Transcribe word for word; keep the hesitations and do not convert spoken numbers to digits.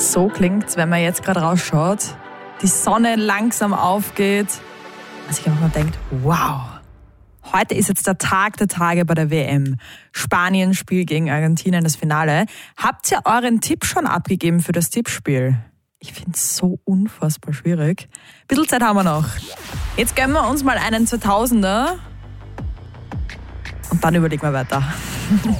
So klingt's, wenn man jetzt gerade rausschaut, die Sonne langsam aufgeht, man sich einfach mal denkt, wow, heute ist jetzt der Tag der Tage bei der W M. Spanien spielt gegen Argentinien das Finale. Habt ihr euren Tipp schon abgegeben für das Tippspiel? Ich finde es so unfassbar schwierig. Ein bisschen Zeit haben wir noch. Jetzt gönnen wir uns mal einen zweitausender und dann überlegen wir weiter.